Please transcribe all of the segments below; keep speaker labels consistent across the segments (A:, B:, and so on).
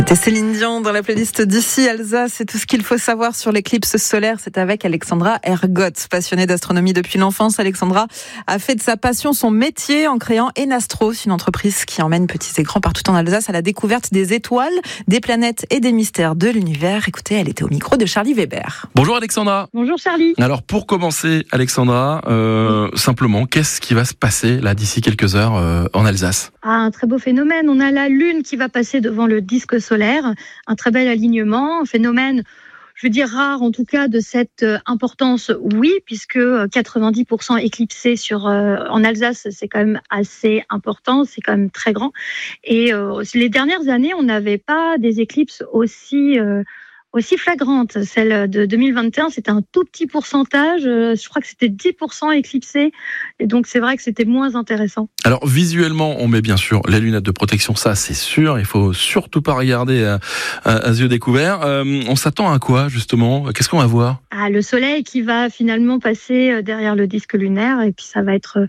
A: C'était Céline Dion dans la playlist d'ici Alsace. C'est tout ce qu'il faut savoir sur l'éclipse solaire. C'est avec Alexandra Ergotte. Passionnée d'astronomie depuis l'enfance, Alexandra a fait de sa passion son métier en créant Enastros, une entreprise qui emmène petits et grands partout en Alsace à la découverte des étoiles, des planètes et des mystères de l'univers. Écoutez, elle était au micro de Charlie Weber.
B: Bonjour Alexandra.
C: Bonjour Charlie.
B: Alors pour commencer Alexandra, simplement, qu'est-ce qui va se passer là d'ici quelques heures en Alsace ?
C: Un très beau phénomène. On a la Lune qui va passer devant le disque solaire. Un très bel alignement. Un phénomène, je veux dire rare en tout cas, de cette importance, oui, puisque 90% éclipsé en Alsace, c'est quand même assez important, c'est quand même très grand. Et les dernières années, on n'avait pas des éclipses aussi flagrante. Celle de 2021, c'était un tout petit pourcentage. Je crois que c'était 10% éclipsé. Et donc, c'est vrai que c'était moins intéressant.
B: Alors, visuellement, on met bien sûr les lunettes de protection. Ça, c'est sûr. Il faut surtout pas regarder à yeux découverts. On s'attend à quoi, justement ? Qu'est-ce qu'on va voir ?
C: Le soleil qui va finalement passer derrière le disque lunaire. Et puis, ça va être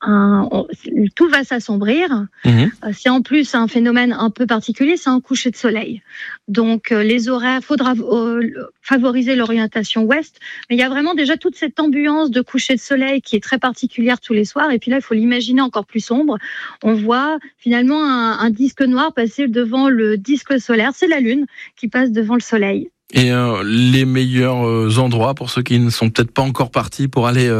C: tout va s'assombrir. C'est en plus un phénomène un peu particulier. C'est un coucher de soleil. Donc, les horaires, faudra favoriser l'orientation ouest, mais il y a vraiment déjà toute cette ambiance de coucher de soleil qui est très particulière tous les soirs, et puis là il faut l'imaginer encore plus sombre. On voit finalement un disque noir passer devant le disque solaire, c'est la Lune qui passe devant le soleil.
B: Et les meilleurs endroits pour ceux qui ne sont peut-être pas encore partis pour aller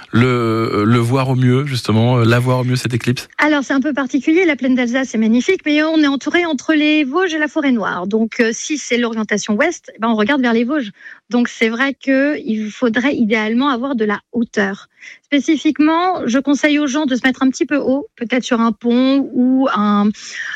B: le voir au mieux, justement, la voir au mieux cette éclipse ? Alors
C: c'est un peu particulier, la plaine d'Alsace est magnifique, mais on est entouré entre les Vosges et la forêt noire. Donc si c'est l'orientation ouest, on regarde vers les Vosges. Donc c'est vrai qu'il faudrait idéalement avoir de la hauteur. Spécifiquement, je conseille aux gens de se mettre un petit peu haut, peut-être sur un pont ou un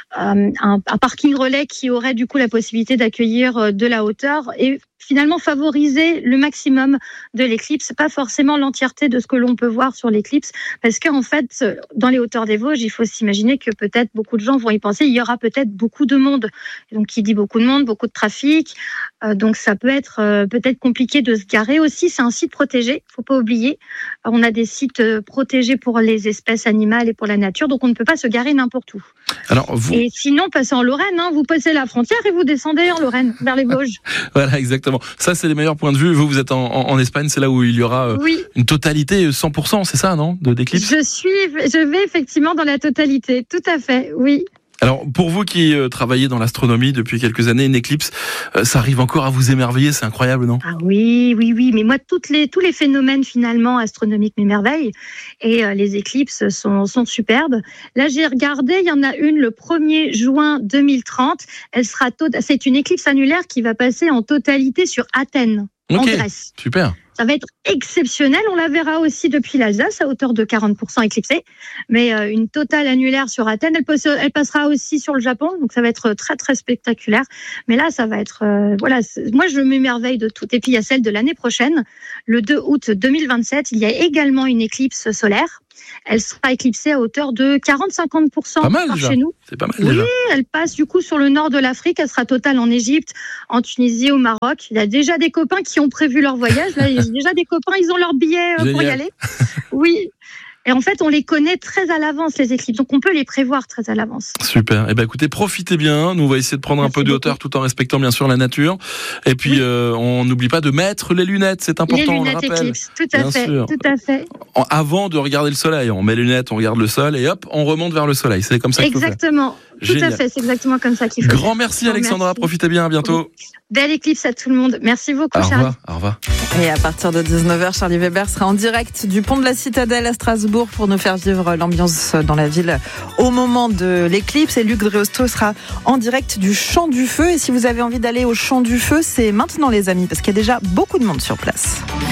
C: parking relais qui aurait du coup la possibilité d'accueillir de la hauteur et finalement favoriser le maximum de l'éclipse, pas forcément l'entièreté de ce que l'on peut voir sur l'éclipse, parce qu'en fait, dans les hauteurs des Vosges, il faut s'imaginer que peut-être beaucoup de gens vont y penser, il y aura peut-être beaucoup de monde. Donc, qui dit beaucoup de monde, beaucoup de trafic, donc ça peut être peut-être compliqué de se garer aussi. C'est un site protégé, faut pas oublier. On a des sites protégés pour les espèces animales et pour la nature, donc on ne peut pas se garer n'importe où.
B: Alors,
C: Et sinon, passez en Lorraine, vous passez la frontière et vous descendez en Lorraine, vers les Vosges.
B: Voilà, exactement. Ça, c'est les meilleurs points de vue. Vous êtes en Espagne, c'est là où il y aura une totalité 100%, c'est ça, non, d'éclipse ?
C: Je vais effectivement dans la totalité, tout à fait, oui.
B: Alors, pour vous qui travaillez dans l'astronomie depuis quelques années, une éclipse, ça arrive encore à vous émerveiller, c'est incroyable, non ?
C: Ah oui, mais moi, tous les phénomènes finalement astronomiques m'émerveillent, et les éclipses sont superbes. Là, j'ai regardé, il y en a une le 1er juin 2030. C'est une éclipse annulaire qui va passer en totalité sur Athènes, en Grèce.
B: Super.
C: Ça va être exceptionnel. On la verra aussi depuis l'Alsace à hauteur de 40% éclipsée. Mais une totale annulaire sur Athènes, elle passera aussi sur le Japon. Donc ça va être très très spectaculaire. Mais là, ça va être moi je m'émerveille de tout. Et puis il y a celle de l'année prochaine, le 2 août 2027. Il y a également une éclipse solaire. Elle sera éclipsée à hauteur de 40-50% par chez nous.
B: C'est pas mal déjà.
C: Oui, elle passe du coup sur le nord de l'Afrique. Elle sera totale en Égypte, en Tunisie, au Maroc. Il y a déjà des copains qui ont prévu leur voyage. Là, il y a déjà des copains, ils ont leur billet pour y aller. Oui. Et en fait, on les connaît très à l'avance, les éclipses. Donc, on peut les prévoir très à l'avance.
B: Super. Eh ben, écoutez, profitez bien. Nous, on va essayer de prendre un peu de hauteur tout en respectant, bien sûr, la nature. Et puis, on n'oublie pas de mettre les lunettes. C'est important,
C: les lunettes
B: on le rappelle.
C: Éclipse. Tout à fait.
B: Avant de regarder le soleil, on met les lunettes, on regarde le sol et hop, on remonte vers le soleil. C'est comme ça qu'il faut faire.
C: Exactement. Tout à fait. C'est exactement comme ça qu'il faut
B: Grand merci, Alexandra. Merci. Profitez bien. À bientôt.
C: Belle éclipse à tout le monde. Merci beaucoup, Charlie.
B: Au revoir.
A: Et à partir de 19h, Charlie Weber sera en direct du pont de la Citadelle à Strasbourg pour nous faire vivre l'ambiance dans la ville au moment de l'éclipse. Et Luc Dreosto sera en direct du Champ du Feu. Et si vous avez envie d'aller au Champ du Feu, c'est maintenant, les amis, parce qu'il y a déjà beaucoup de monde sur place.